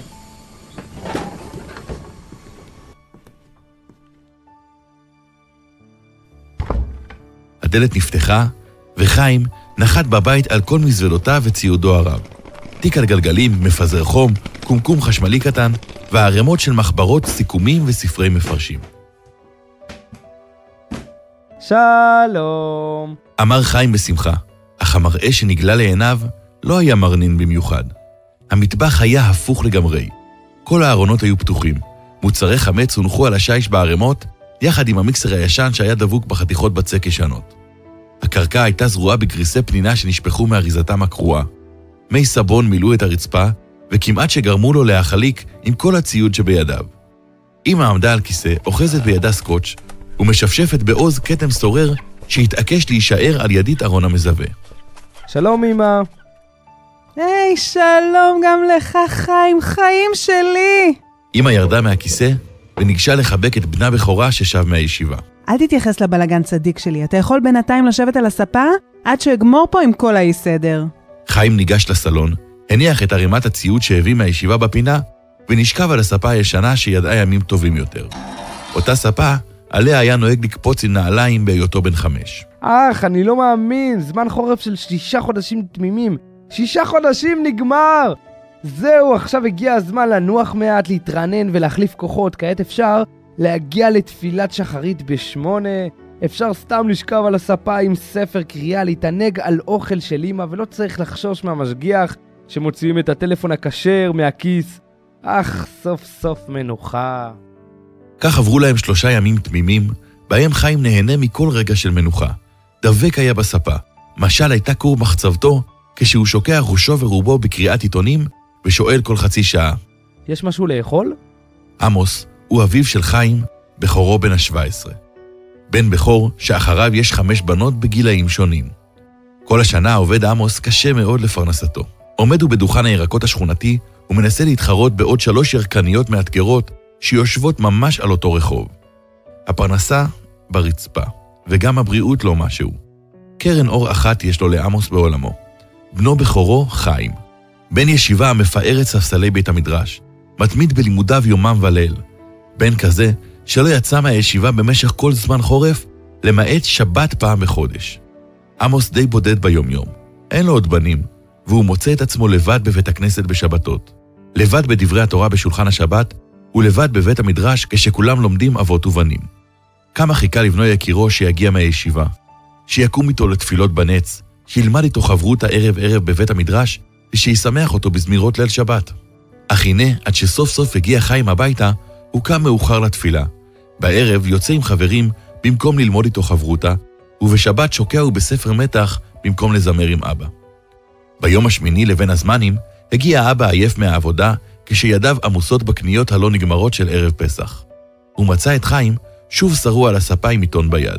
S2: הדלת נפתחה, וחיים נחת בבית על כל מזוודותיו וציודו הרב. תיק על גלגלים, מפזר חום, קומקום חשמלי קטן, והערימות של מחברות, סיכומים וספרי מפרשים.
S15: שלום.
S2: אמר חיים בשמחה, אך המראה שנגלה לעיניו לא היה מרנין במיוחד. המטבח היה הפוך לגמרי. כל הארונות היו פתוחים. מוצרי חמץ הונחו על השיש בערימות, יחד עם המיקסר הישן שהיה דבוק בחתיכות בצק ישנות. הקרקע הייתה זרועה בגריסי פנינה שנשפכו מאריזתם הקרועה. מי סבון מילאו את הרצפה, וכמעט שגרמו לו להחליק עם כל הציוד שבידיו. אמא עמדה על כיסא, אוחזת בידה סקוץ', ומשפשפת בעוז כתם סורר שהתעקש להישאר על ידית ארון המזווה.
S15: שלום אמא.
S6: היי, שלום גם לך חיים, חיים שלי.
S2: אמא ירדה מהכיסא וניגשה לחבק את בנה בכורה ששב מהישיבה.
S6: אל תתייחס לבלגן צדיק שלי, אתה יכול בינתיים לשבת על הספה עד שאגמור פה עם כל האי סדר.
S2: חיים ניגש לסלון, הניח את ערימת הציוד שהביא מהישיבה בפינה, ונשכב על הספה הישנה שידעה ימים טובים יותר. אותה ספה, עליה היה נוהג לקפוץ עם נעליים בהיותו בן 5.
S15: אני לא מאמין, זמן חורף של 6 חודשים תמימים. 6 חודשים נגמר! זהו, עכשיו הגיע הזמן לנוח מעט, להתרענן ולהחליף כוחות. כעת אפשר להגיע לתפילת שחרית ב8, אפשר סתם לשכב על הספה עם ספר קריאה, להתענג על אוכל של אמא, ולא צריך לחשוש מהמשגיח שמוציאים את הטלפון הכשר מהכיס. סוף סוף מנוחה.
S2: כך עברו להם 3 ימים תמימים, בהם חיים נהנה מכל רגע של מנוחה. דבק היה בספה, משל הייתה כור מחצבתו, כשהוא שוקע ראשו ורובו בקריאת עיתונים, ושואל כל חצי שעה.
S15: יש משהו לאכול?
S2: עמוס הוא אביו של חיים, בכורו בן ה-17. בן בכור שאחריו יש 5 בנות בגילאים שונים. כל השנה עובד עמוס קשה מאוד לפרנסתו. עומד הוא בדוכן הירקות השכונתי, ומנסה להתחרות בעוד 3 ירקניות מאתגרות, שיושבות ממש על אותו רחוב. הפרנסה ברצפה, וגם הבריאות לא משהו. קרן אור אחת יש לו לעמוס בעולמו. בנו בכורו חיים. בן ישיבה המפארת ספסלי בית המדרש, מתמיד בלימודיו יומם וליל. בן כזה שלא יצא מהישיבה במשך כל זמן חורף, למעט שבת פעם בחודש. עמוס די בודד ביום יום. אין לו עוד בנים, והוא מוצא את עצמו לבד בבית הכנסת בשבתות. לבד בדברי התורה בשולחן השבת, ולבד בבית המדרש כשכולם לומדים אבות ובנים. כמה חיכה לבנו יקירו שיגיע מהישיבה, שיקום איתו לתפילות בנץ, שילמד איתו חברות הערב בבית המדרש, ושישמח אותו בזמירות ליל שבת. אך הנה, עד שסוף סוף הגיע חיים הביתה, הוא קם מאוחר לתפילה. בערב יוצא עם חברים במקום ללמוד איתו חברותה, ובשבת שוקע הוא בספר מתח במקום לזמר עם אבא. ביום השמיני לבין הזמנים, הגיע אבא עייף מהעבודה, כשידיו עמוסות בקניות הלא נגמרות של ערב פסח. הוא מצא את חיים שוב שרוע על הספה עם עיתון ביד.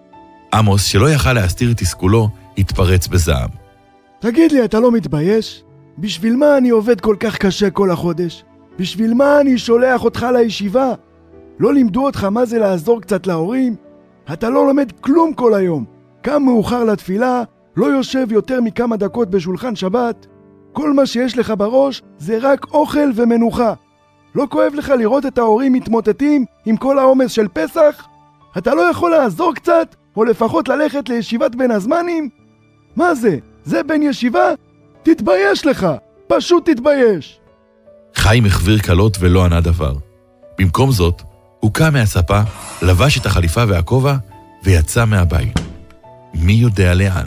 S2: עמוס, שלא יכל להסתיר את תסכולו, התפרץ בזעם.
S18: תגיד לי, אתה לא מתבייש? בשביל מה אני עובד כל כך קשה כל החודש? בשביל מה אני שולח אותך לישיבה? לא לימדו אותך מה זה לעזור קצת להורים? אתה לא לומד כלום כל היום. קם מאוחר לתפילה, לא יושב יותר מכמה דקות בשולחן שבת. כל מה שיש לך בראש זה רק אוכל ומנוחה. לא כואב לך לראות את ההורים מתמוטטים עם כל העומס של פסח? אתה לא יכול לעזור קצת? או לפחות ללכת לישיבת בין הזמנים? מה זה? זה בן ישיבה? תתבייש לך! פשוט תתבייש!
S2: חיים החביר קלות ולא ענה דבר. במקום זאת, הוא קם מהספה, לבש את החליפה והכובע ויצא מהבית. מי יודע לאן?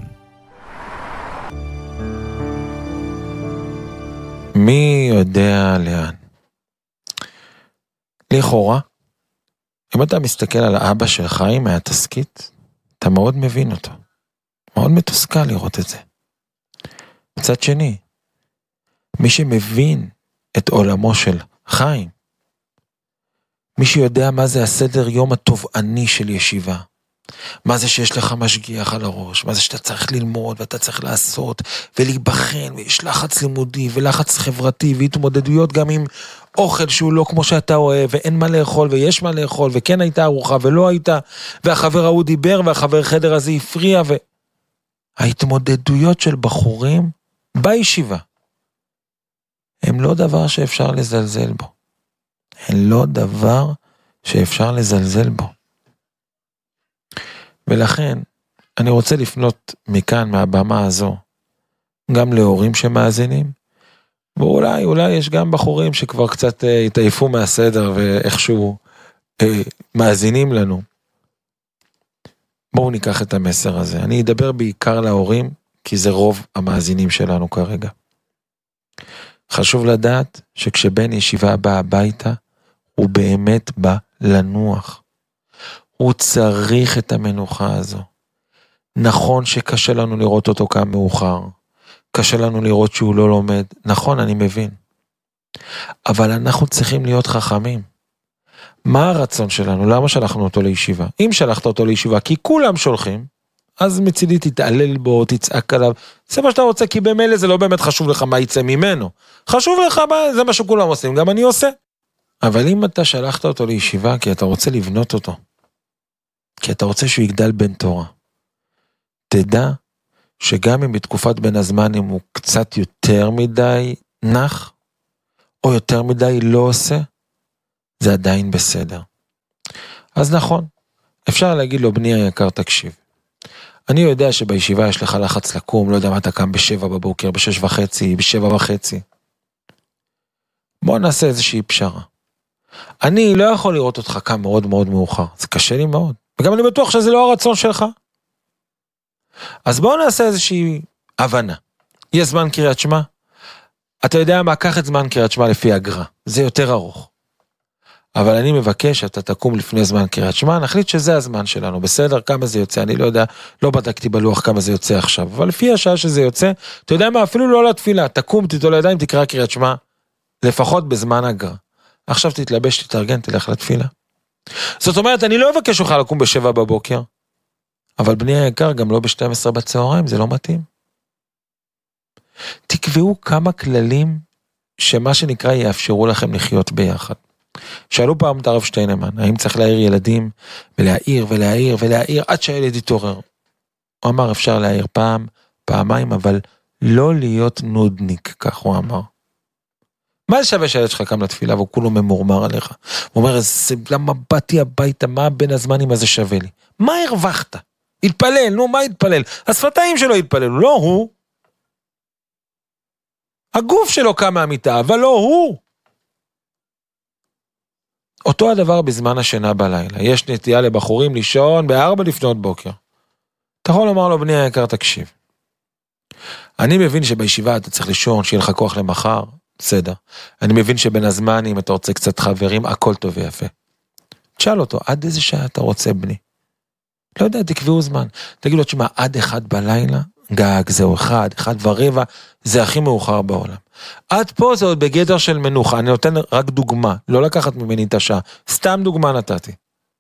S1: מי יודע לאן? לכאורה, אם אתה מסתכל על האבא של חיים מהתסקית, אתה מאוד מבין אותו. מאוד מתוסכל לראות את זה. מצד שני, מי שמבין את עולמו של חיים, מי שיודע מה זה הסדר יום התובעני של ישיבה, מה זה שיש לך משגיח על הראש, מה זה שאתה צריך ללמוד ואתה צריך לעשות ולהיבחן, ויש לחץ לימודי ולחץ חברתי והתמודדויות גם עם אוכל שהוא לא כמו שאתה אוהב, ואין מה לאכול ויש מה לאכול, וכן הייתה ארוחה ולא הייתה, והחבר ההוא דיבר והחבר חדר הזה הפריע, ההתמודדויות של בחורים בישיבה הם לא דבר שאפשר לזלזל בו. הם לא דבר שאפשר לזלזל בו. ולכן אני רוצה לפנות מכאן, מהבמה הזו, גם להורים שמאזינים, ואולי יש גם בחורים שכבר קצת התעייפו מהסדר ואיכשהו מאזינים לנו. בואו ניקח את המסר הזה. אני אדבר בעיקר להורים, כי זה רוב המאזינים שלנו כרגע. חשוב לדעת שכשבן ישיבה בא הביתה, הוא באמת בא לנוח. הוא צריך את המנוחה הזו. נכון שקשה לנו לראות אותו קם מאוחר. קשה לנו לראות שהוא לא לומד. נכון, אני מבין. אבל אנחנו צריכים להיות חכמים. מה הרצון שלנו? למה שלחנו אותו לישיבה? אם שלחת אותו לישיבה, כי כולם שולחים, אז מצידי תתעלל בו, תצעק עליו. זה מה שאתה רוצה, כי במילא זה לא באמת חשוב לך מה יצא ממנו. חשוב לך, זה מה שכולם עושים, גם אני עושה. אבל אם אתה שלחת אותו לישיבה, כי אתה רוצה לבנות אותו, כי אתה רוצה שהוא יגדל בן תורה, תדע שגם אם בתקופת בין הזמנים הוא קצת יותר מדי נח, או יותר מדי לא עושה, זה עדיין בסדר. אז נכון, אפשר להגיד לו, בני היקר, תקשיב. אני יודע שבישיבה יש לך לחץ לקום, לא יודע מה אתה קם ב7 בבוקר, ב6:30, ב7:30. בוא נעשה איזושהי פשרה. אני לא יכול לראות אותך קם מאוד מאוד מאוחר, זה קשה לי מאוד. וגם אני בטוח שזה לא הרצון שלך. אז בואו נעשה איזושהי הבנה. יש זמן קריאת שמע? אתה יודע מה, קח את זמן קריאת שמע לפי הגר"א. זה יותר ארוך. אבל אני מבקש שאתה תקום לפני זמן קריאת שמע, נחליט שזה הזמן שלנו, בסדר? כמה זה יוצא? אני לא יודע, לא בדקתי בלוח כמה זה יוצא עכשיו, אבל לפי השעה שזה יוצא, אתה יודע מה, אפילו לא לתפילה, תקום, תיטול לידיים, תקרא קריאת שמע, לפחות בזמן הגר"א. עכשיו תתלבש, תתארגן, תלך לתפילה. זאת אומרת, אני לא אבקש לך לקום ב7 בבוקר, אבל בני היקר גם לא ב12 בצהריים, זה לא מתאים. תקבעו כמה כללים שמה שנקרא יאפשרו לכם לחיות ביחד. שאלו פעם את הרב שטיינמן, האם צריך להעיר ילדים, ולהעיר ולהעיר ולהעיר עד שהילד יתעורר. הוא אמר, אפשר להעיר פעם, פעמיים, אבל לא להיות נודניק, כך הוא אמר. מה זה שווה שהילד שלך קם לתפילה, והוא כולו ממורמר עליך? הוא אומר, למה באתי הביתה, מה בין הזמנים הזה שווה לי? מה הרווחת? התפלל, נו, מה התפלל? השפתיים שלו התפללו, לא הוא. הגוף שלו קם מהמיטה, אבל לא הוא. אותו הדבר בזמן השינה בלילה. יש נטייה לבחורים לישון ב4 לפנות בוקר. אתה יכול לומר לו, בני היקר, תקשיב. אני מבין שבישיבה אתה צריך לישון, שיהיה לך כוח למחר, בסדר. אני מבין שבין הזמנים אתה רוצה קצת חברים, הכל טוב ויפה. תשאל אותו, עד איזה שעה אתה רוצה, בני? לא יודע, תקבעו זמן. תגיד לו, תשמע, עד 1 בלילה, גג, זהו 1:15, זה הכי מאוחר בעולם. עד פה זה עוד בגדר של מנוחה, אני נותן רק דוגמה, לא לקחת ממני את השעה, סתם דוגמה נתתי.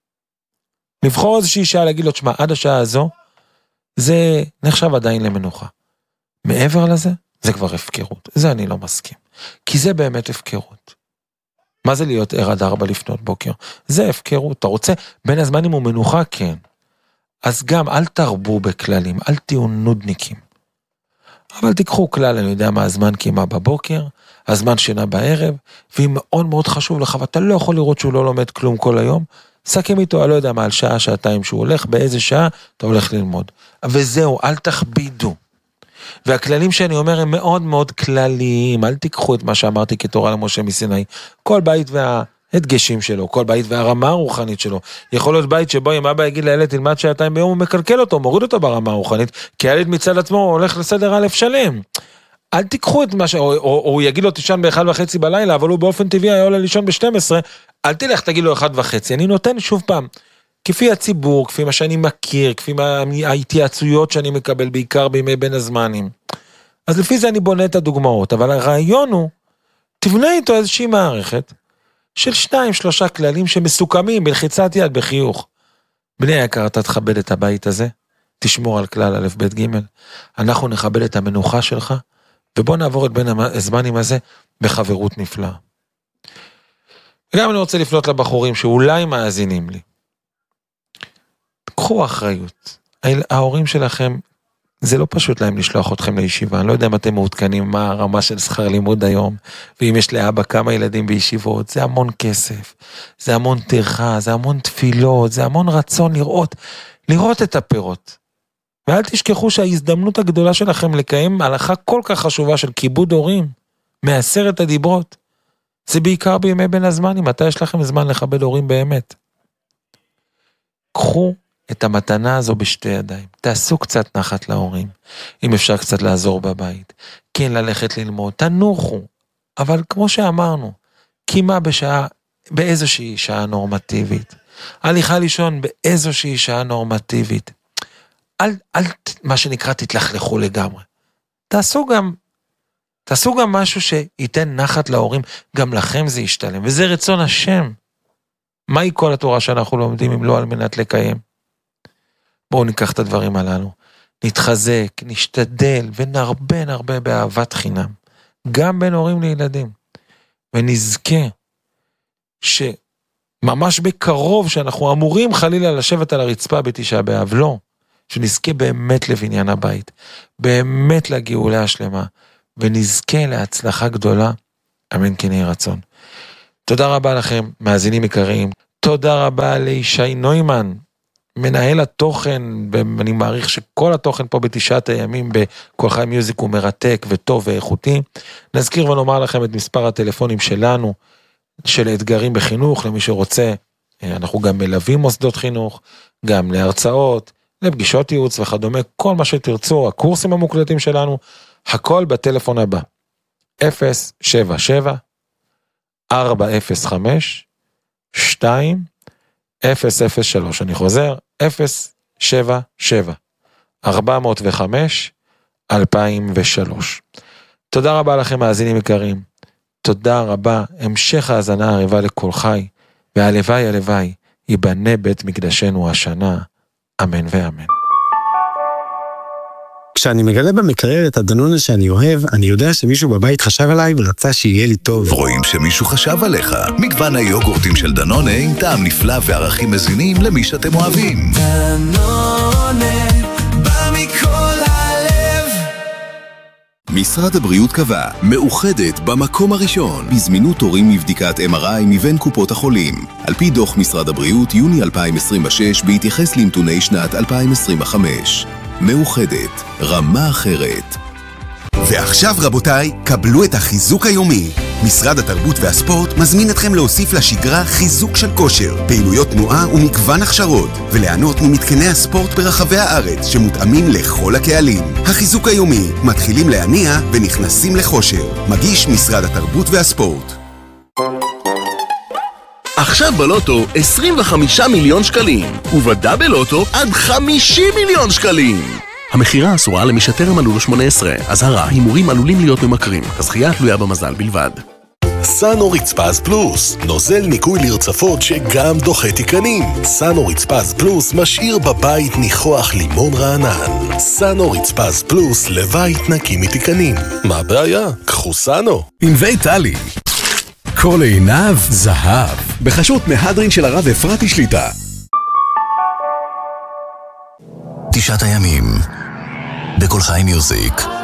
S1: לבחור איזושהי שעה, להגיד לו, תשמע, עד השעה הזו, זה נחשב עדיין למנוחה. מעבר לזה, זה כבר הפקרות, זה אני לא מסכים. כי זה באמת הפקרות. מה זה להיות ער עד 4 לפנות בוקר? זה הפקרות, אתה רוצה בין הזמנים ומנוחה? כן. אז גם אל תרבו בכללים, אל תהיו נודניקים. אבל תיקחו כלל, אני יודע מה הזמן קימה בבוקר, הזמן שינה בערב, ואם מאוד מאוד חשוב לך, ואתה לא יכול לראות שהוא לא לומד כלום כל היום, סכם איתו, אני לא יודע מה, על שעה, שעתיים שהוא הולך, באיזה שעה אתה הולך ללמוד. וזהו, אל תכבידו. והכללים שאני אומר הם מאוד מאוד כלליים, אל תיקחו את מה שאמרתי כתורה למשה מסיני. כל בית וההדגשים שלו, כל בית והרמה הרוחנית שלו. יכול להיות בית שבו אם אבא יגיד לילד תלמד שעתיים ביום, הוא מקלקל אותו, מוריד אותו ברמה הרוחנית, כי הילד מצד עצמו הולך לסדר א' שלם. אל תיקחו את מה או הוא יגיד לו תישן ב1:30 בלילה, אבל הוא באופן טבעי היה עולה לישון ב12, אל תלך תגיד לו 1:30. אני נותן שוב פעם, כפי הציבור, כפי מה שאני מכיר, כפי ההתייעצויות שאני מקבל, בעיקר בימי בין הזמנים. אז לפי זה אני בונה את הדוגמאות, אבל הרעיון הוא, תבנה איתו איזושהי מערכת, של 2-3 כללים שמסוכמים בלחיצת יד בחיוך. בני היקר, אתה תכבד את הבית הזה, תשמור על כלל א' ב' ג', אנחנו נכבד את המנוחה שלך, ובוא נעבור את בין הזמנים הזה בחברות נפלאה. וגם אני רוצה לפנות לבחורים שאולי מאזינים לי. קחו אחריות. ההורים שלכם, זה לא פשוט להם לשלוח אתכם לישיבה. אני לא יודע אם אתם מעודכנים מה הרמה של שכר לימוד היום, ואם יש לאבא כמה ילדים בישיבות, זה המון כסף, זה המון טרחה, זה המון תפילות, זה המון רצון לראות את הפירות. ואל תשכחו שההזדמנות הגדולה שלכם לקיים הלכה כל כך חשובה של כיבוד הורים, מ10 הדיברות. זה בעיקר בימי בין הזמנים, מתי יש לכם זמן לכבד הורים באמת. קחו את המתנה הזו בשתי ידיים. תעשו קצת נחת להורים. אם אפשר קצת לעזור בבית. כן, ללכת ללמוד. תנוחו. אבל כמו שאמרנו, קימה באיזושהי שעה נורמטיבית. הליכה לישון באיזושהי שעה נורמטיבית. אל מה שנקרא תתלכלכו לגמרי. תעשו גם משהו שייתן נחת להורים. גם לכם זה ישתלם. וזה רצון השם. מהי כל התורה שאנחנו לומדים אם לא על מנת לקיים? בואו ניקח את הדברים הללו, נתחזק, נשתדל ונרבה באהבת חינם, גם בין הורים לילדים, ונזכה שממש בקרוב שאנחנו אמורים חלילה לשבת על הרצפה בתשעה באב, לא, שנזכה באמת לבניין הבית, באמת לגאולה השלמה, ונזכה להצלחה גדולה אמן כן יהי רצון. תודה רבה לכם, מאזינים יקרים. תודה רבה לישי נוימן, מנהל התוכן, ואני מעריך שכל התוכן פה בתשעת הימים בכל חי מיוזיק הוא מרתק וטוב ואיכותי. נזכיר ונאמר לכם את מספר הטלפונים שלנו, של אתגרים בחינוך, למי שרוצה. אנחנו גם מלווים מוסדות חינוך, גם להרצאות, לפגישות ייעוץ וכדומה, כל מה שתרצו, הקורסים המוקלטים שלנו, הכל בטלפון הבא, 077-405-2003, אני חוזר, 077-405-2003. תודה רבה לכם מאזינים יקרים, תודה רבה, המשך ההאזנה הערבה לכל חי, והלוואי הלוואי ייבנה בית מקדשנו השנה, אמן ואמן.
S19: כשאני מגלה במקרר את הדנונה שאני אוהב, אני יודע שמישהו בבית חשב עליי ורצה שיהיה לי טוב.
S7: רואים שמישהו חשב עליך. מגוון היוגורטים של דנונה עם טעם נפלא וערכים מזינים למי שאתם אוהבים.
S10: דנונה, בא מכל הלב.
S9: משרד הבריאות קבע, מאוחדת במקום הראשון, בזמינות תורים לבדיקת MRI מבין קופות החולים. על פי דוח משרד הבריאות, יוני 2026, בהתייחס לנתוני שנת 2025. מאוחדת, רמה אחרת.
S20: ועכשיו רבותיי, קבלו את החיזוק היומי. משרד התרבות והספורט מזמין אתכם להוסיף לשגרה חיזוק של כושר, פעילויות תנועה ומגוון הכשרות, וליהנות ממתקני הספורט ברחבי הארץ שמותאמים לכל הקהלים. החיזוק היומי, מתחילים להניע ונכנסים לחושר. מגיש משרד התרבות והספורט.
S8: עכשיו בלוטו 25 מיליון שקלים, ובדאבל לוטו עד 50 מיליון שקלים. המחירה אסורה למי שטרם מלאו לו 18. אזהרה, הימורים עלולים להיות ממכרים. הזכייה תלויה במזל בלבד.
S21: סאנו רצפז פלוס, נוזל ניקוי לרצפות שגם דוחה תיקנים. סאנו רצפז פלוס משאיר בבית ניחוח לימון רענן. סאנו רצפז פלוס לבית נקי מתיקנים. מה הבעיה? קחו סאנו.
S8: עם ויטלי. כל עיניו זהב. בחשות מהדרין של הרב אפרתי שליטה.
S9: תשעת הימים. בכל חי מיוזיק.